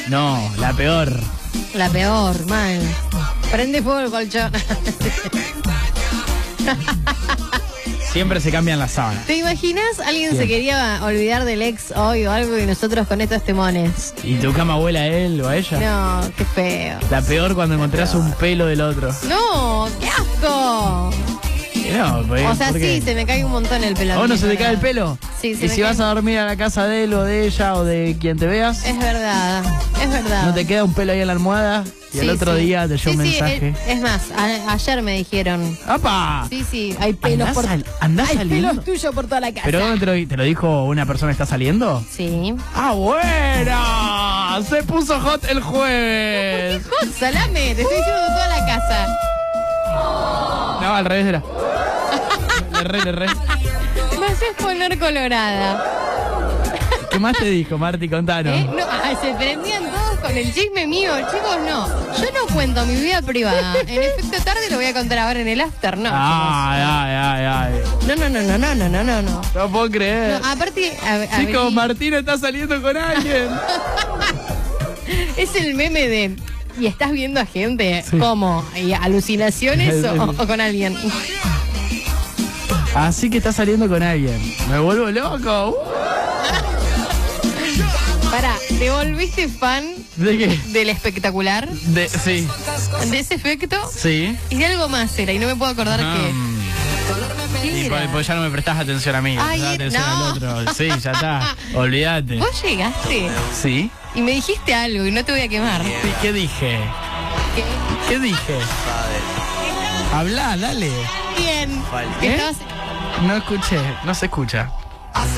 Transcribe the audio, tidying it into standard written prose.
No, la peor. La peor, mal. Prende fuego el colchón. Siempre se cambian las sábanas. ¿Te imaginas? Alguien Siempre. se quería olvidar del ex hoy o algo y nosotros con estos temones. ¿Y tu cama huele a él o a ella? No, qué feo. La peor cuando encontrás un pelo del otro. No, qué asco. No, pues, O sea, ¿por qué? sí, se me cae un montón el pelo. ¿A vos no se te cae el pelo? Sí, se Y me si cae. vas a dormir a la casa de él o de ella o de quien te veas, Es verdad, es verdad. no te queda un pelo ahí en la almohada y el Sí, otro sí. día te llegó un mensaje. Es más, ayer me dijeron. ¡Apa! Sí, hay pelos por ¿Andás hay saliendo? pelos tuyos por toda la casa. ¿Pero dónde te lo dijo una persona que está saliendo? Sí. ¡Ah, buena! Se puso hot el jueves. Hot, salame, te estoy diciendo de toda la casa. No, al revés era. Le re. Me haces poner colorada. ¿Qué más te dijo, Marti? Contanos. No, se prendían todos con el chisme mío. Chicos, no. Yo no cuento mi vida privada. En efecto, tarde lo voy a contar ahora en el after, no. Ay. No. No puedo creer. No, aparte, Chicos, Martín está saliendo con alguien. es el meme de... ¿Y estás viendo a gente? Sí. ¿Cómo? ¿Y alucinaciones o con alguien? Así que está saliendo con alguien. Me vuelvo loco. Pará, ¿te volviste fan ¿De qué? del espectacular? Sí. ¿De ese efecto? Sí. Y de algo más era, y no me puedo acordar qué. ¿Qué Y era? pues ya no me prestás atención a mí. Ay, prestás atención no. al otro. Sí, ya está. Olvídate. Vos llegaste ¿Sí? y me dijiste algo y no te voy a quemar. Sí, ¿qué dije? ¿Qué? ¿Qué dije? Habla, dale. Bien. ¿Eh? Estabas... No escuché, no se escucha.